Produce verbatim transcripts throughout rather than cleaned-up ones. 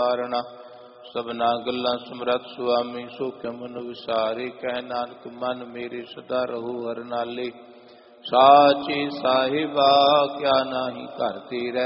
ਕਾਰਣਾ सबना गल्लां समरथ सुआमी सो क्यों मन विसारे कह नानक मन मेरे सदा रहु हर नाले साचे साहिबा क्या नाही घर तेरै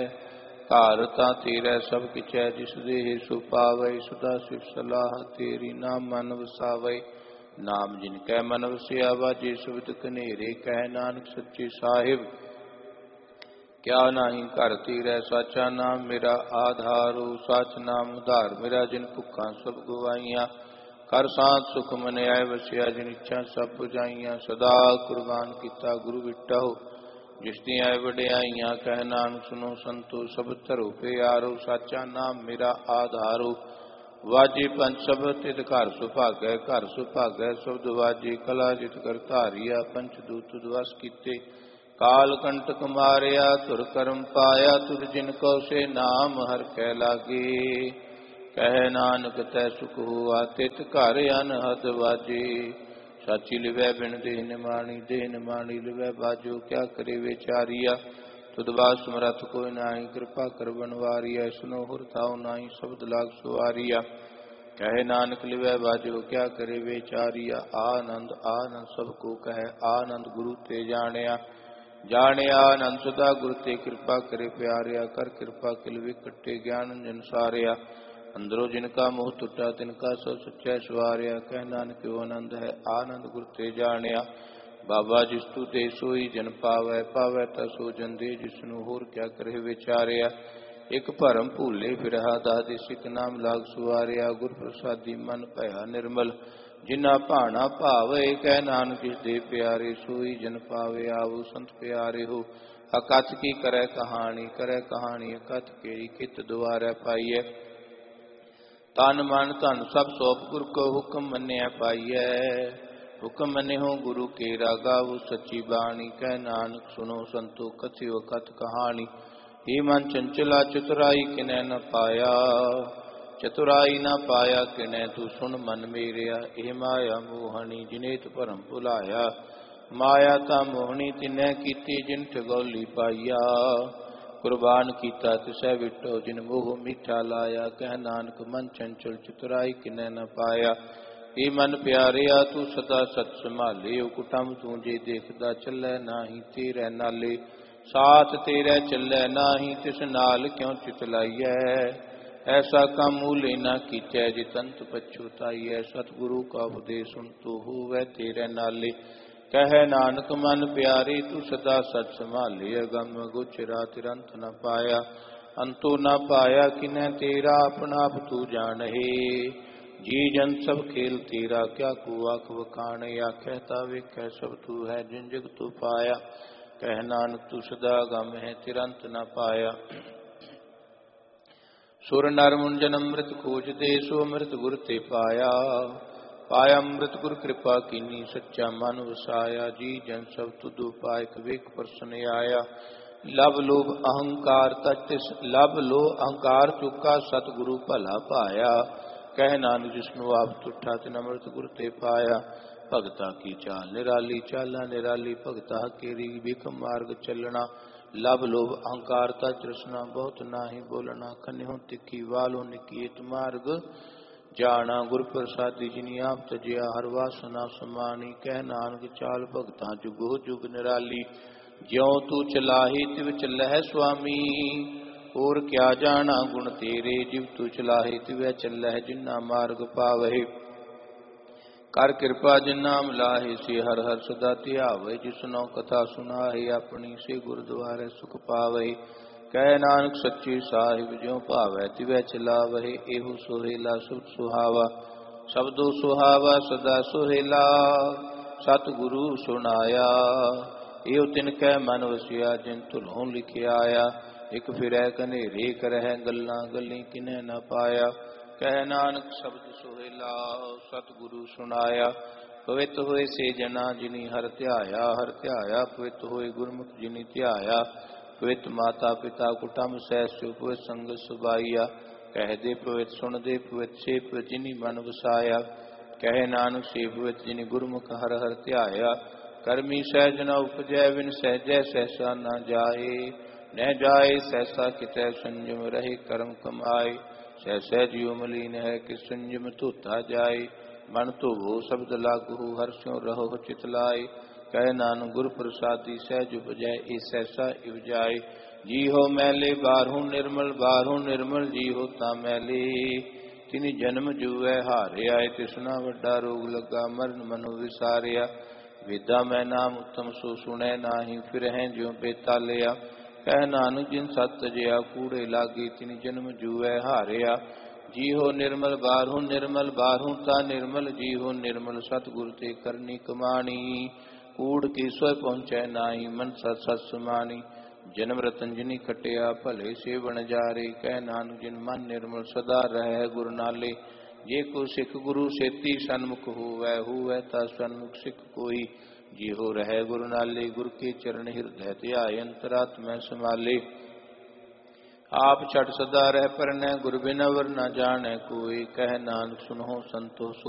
घर तां तेरै सब किछ है जिस देह सो पावै सदा सिफ सलाह तेरी नाम मन वसावै नाम जिनकै मन वसिया वाजे शब्द कनेरे कह नानक सच्चे साहिब क्या नाही घर तेरै साचा नाम मेरा आधारो सच नाम उधार मेरा जिन भुखा सब गवाइया कर सांत सुख मन आए वसिया जिन इच्छा सब बुझाइया सदा कुर्बान किता गुरु विटो जिस दी आए वड्याइयां कह नानक सुनो संतो सब धरो प्यारो साचा नाम मेरा आधारो वाजे पंच शब्द तित घर सुभागै घर सुभागै शब्द वाजे कला जित कर धारिया पंच दूत दवस कीते काल कंटक मारिया तुर करम पाया तुर जिनको से नाम हर कै लागे कह नानक तै सुख हुआ तित घर अनहद वाजे साची लिवै बिन देह निमाणी देह निमाणी लिवै बाजो क्या करे विचारिया तुद बास समरथ कोई नाही कृपा कर बनवारिया सुनो हुर थाओ नाही शब्द लाग सुवारिया कह नानक लिवै बाजो क्या करे विचारिया आनंद आनंद सबको कह आनंद गुरु ते जानिया जानिया आनंद सदा गुरु ते कृपा करे प्यारिया कर कृपा किल विकटे ज्ञान जन सारिया अंदरो जिनका मोह टूटा तिनका सब सच्चा सवारिया कह नानक आनंद है आनंद गुरु ते जानिया बाबा जिस तू दे सोई जन पावै पावै ता सो जन दे जिसनु होर क्या करे विचारिया एक भरम भूले फिरहा दादी सिख नाम लाग सुवारिया गुर प्रसादी मन भया निर्मल जिन्ना भाना भावे कह नानक जिस दे प्यारे सोई जन पावे आवो संत प्यारे हो अकथ की करे कहानी करे कहानी अकथ के कित द्वारा पाइए तन मन धन सब सौंप गुर को हुक्म मन्या पाइए हुक्म मने हो गुरु के गावो सच्ची बाणी कह नानक सुनो संतो कथियो कथ कहानी हे मन चंचला चतुराई किनै न पाया चतुराई न पाया किनै तू सुन मन मेरिया एह माया मोहनी जिनेत भरम भुलाया माया ता मोहनी तिनै कीती जिन ठगौली पाइया कुर्बान कीता तिसै विटो जिन मोह मीठा लाया कह नानक मन चंचल चतुराई किनै न पाया हे मन प्यारिया तू सदा सत संभाले कुटम तू जे देखदा चलै नाही तेरै नाले साथ तेरै चलै नाही तिस नाल क्यों चितलाइयै ऐसा काम मूल ना कीचै जितंत पछुताइए सतगुरु का उपदेश सुन तू होवै तेरे नाले कह नानक मन प्यारे तू सदा सच संभाले अगम गोचरा तिरंत न पाया अंतो न पाया किनै तेरा अपना आप तू जानहे जी जन सब खेल तेरा क्या को आख वखाण आखै ता वेखै सब तू है जिन जग तू पाया कह नानक तू सदा गम है तिरंत न पाया सुर नर मुंजन अमृत खोज दे सो अमृत गुर ते पाया पाया अमृत गुर कृपा कीनी सच्चा मन वसाया जी जन सब तुदु पाय विक प्रसन्न आया लब लोभ अहंकार तटिस लब लो अहंकार चुका सतगुरु भला पाया कह नानक जिसनु आप तुठा तिन अमृत गुर ते पाया भगता की चाल निराली चाला निराली भगता केरी बिख मार्ग चलना लभ लोभ अहंकार ता तृष्णा बहुत नाही बोलना खन्यो तिखी वालो निकीत मार्ग जाना गुर प्रसादी जिनी आप तजिया हर वासना समानी कह नानक चाल भगता जुगो जुग निराली ज्यों तू चलाही तिव चलह स्वामी और क्या जाना गुण तेरे जिव तू चलाही तिव चलह जिन्ना मार्ग पावहे कर कृपा जिन नाम लाहे से हर हर सदा ध्यावे जिसनो कथा सुनाहे अपनी से गुरुद्वारे सुख पावे कह नानक सच्चे साहिब ज्यों भावै तिवै चलावहे एहु सोहेला सुख सुहावा शब्दो सुहावा सदा सोहेला सतगुरु सुनाया एहो तिनकै मन वसिया जिन धुलों लिखिया आया एक फिरै कनेरे करह गल्लां गल्ली किनै न पाया कह नानक शब्द सोहेला सतगुरु सुनाया पवित होए से जना जिनी हर ध्याया हर ध्याया पवित होए गुरमुख जिनी ध्याया पवित माता पिता कुटुंब सहस्यो पवित संग सुबाइया कह दे पवित सुन दे पवित से पवित जिनी मन वसाया कह नानक से पवित जिनी गुरमुख हर हर ध्याया कर्मी सहज न उपजै बिन सहजै सहसा न जाए न जाए सहसा कितै संयम रहे कर्म कमाए सह सह जियो मलीन है कि संयम धोता जाए। मन धोवो शब्द लागू हर स्यों रहो चित लाए। कह नानक गुर प्रसादी सहज उपजै ए सहसा इवजाए। जी हो मैले बारहूं निर्मल बारहूं निर्मल जी हो ता मैले। तिनि जन्म जुए हारिया तिसना वड्डा रोग लगा मरण मनु विसारिया। वेदा मैं नाम उत्तम सो सुनै नाही फिर हैं ज्यों बेता लिया। कह नानक जिन सत तजया कूड़े लागी तिनि जन्म जुए हारिया। जी हो निर्मल बारहूं निर्मल बारहूं ता निर्मल जी हो निर्मल सतगुर ते करनी कमाणी। कूड़ की सोय पहुँचै नाही मन सत सत समानी। जन्म रतन जिनी खटिया भले से बन जारे। कह नानक जिन मन निर्मल सदा रह गुरु नाले। जे को सिख गुरु सेती सन्मुख होवै होवै ता सन्मुख सिख कोई। जी हो रह गुरु नाले गुर के चरण हृदय ध्याय अंतरात्मा संभाले। आप छठ सदा रह परनै गुर बिन अवर न जानै कोई। कह नानक सुनो संतो